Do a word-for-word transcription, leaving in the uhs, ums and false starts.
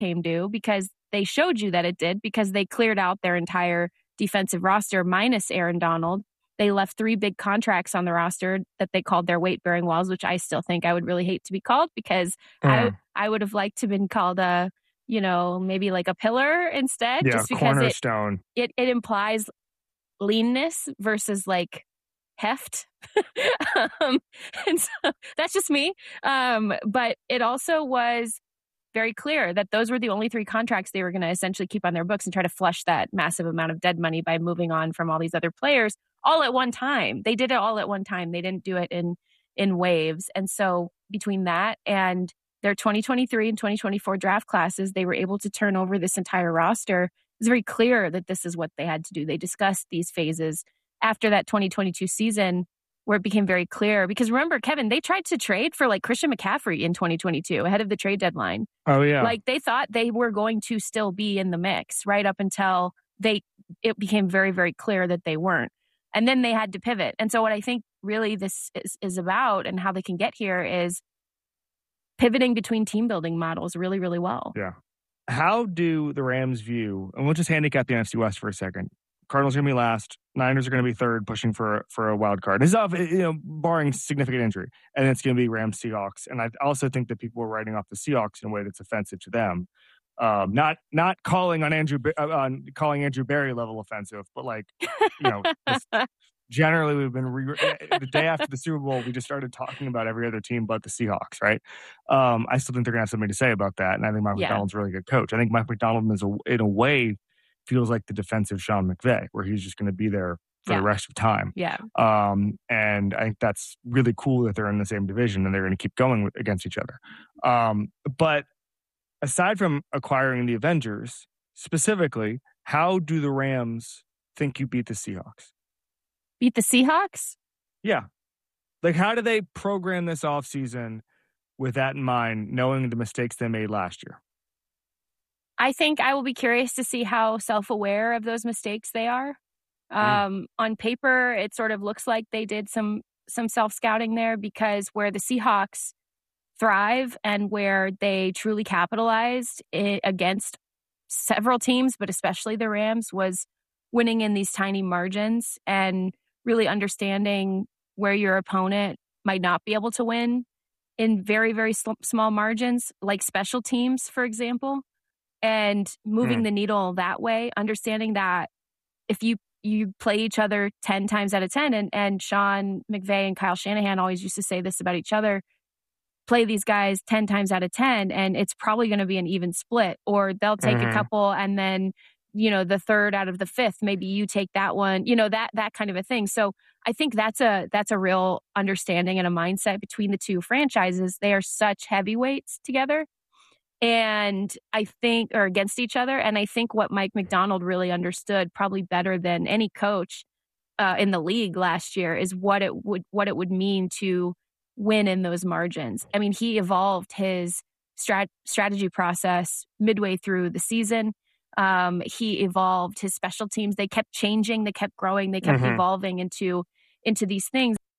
came due, because they showed you that it did, because they cleared out their entire defensive roster minus Aaron Donald. They left three big contracts on the roster that they called their weight-bearing walls, which I still think I would really hate to be called, because Mm. I I would have liked to have been called a, you know, maybe like a pillar instead, Yeah, just because cornerstone. It, it, it implies leanness versus like heft. um, and so that's just me. Um, but it also was very clear that those were the only three contracts they were going to essentially keep on their books and try to flush that massive amount of dead money by moving on from all these other players all at one time. They did it all at one time. They didn't do it in in waves. And so between that and their twenty twenty-three and twenty twenty-four draft classes, they were able to turn over this entire roster. It's very clear that this is what they had to do. They discussed these phases after that twenty twenty-two season, where it became very clear. Because remember, Kevin, they tried to trade for like Christian McCaffrey in twenty twenty-two ahead of the trade deadline. Oh, yeah. Like they thought they were going to still be in the mix right up until they it became very, very clear that they weren't. And then they had to pivot. And so what I think really this is, is about, and how they can get here, is pivoting between team building models really, really well. Yeah. How do the Rams view, and we'll just handicap the N F C West for a second. Cardinals are going to be last. Niners are going to be third, pushing for for a wild card. This is off, you know, barring significant injury, and it's going to be Rams Seahawks. And I also think that people are writing off the Seahawks in a way that's offensive to them. Um, not not calling on Andrew uh, on calling Andrew Berry level offensive, but like you know, just generally we've been re- the day after the Super Bowl, we just started talking about every other team but the Seahawks, right? Um, I still think they're going to have something to say about that, and I think Mike Yeah. McDonald's a really good coach. I think Mike McDonald is a, in a way feels like the defensive Sean McVay, where he's just going to be there for Yeah. the rest of time. Yeah. Um, and I think that's really cool that they're in the same division and they're going to keep going with, against each other. Um, but aside from acquiring the Avengers, specifically, how do the Rams think you beat the Seahawks? Beat the Seahawks? Yeah. Like, how do they program this offseason with that in mind, knowing the mistakes they made last year? I think I will be curious to see how self-aware of those mistakes they are. Um, mm. On paper, it sort of looks like they did some some self-scouting there, because where the Seahawks thrive and where they truly capitalized it against several teams, but especially the Rams, was winning in these tiny margins and really understanding where your opponent might not be able to win in very, very sl- small margins, like special teams, for example. And moving Mm. the needle that way, understanding that if you you play each other ten times out of ten, and, and Sean McVay and Kyle Shanahan always used to say this about each other, play these guys ten times out of ten, and it's probably going to be an even split. Or they'll take Mhm. a couple, and then, you know, the third out of the fifth, maybe you take that one, you know, that that kind of a thing. So I think that's a that's a real understanding and a mindset between the two franchises. They are such heavyweights together. And I think, or against each other. And I think what Mike McDonald really understood, probably better than any coach uh, in the league last year, is what it would what it would mean to win in those margins. I mean, he evolved his strat- strategy process midway through the season. Um, he evolved his special teams. They kept changing, they kept growing, they kept Mhm. evolving into into these things.